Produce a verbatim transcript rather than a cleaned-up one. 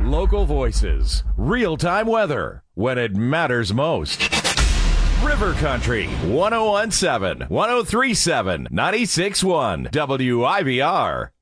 Local voices, real-time weather, when it matters most. River Country, one oh one point seven, one oh three point seven, ninety-six point one, W I B R.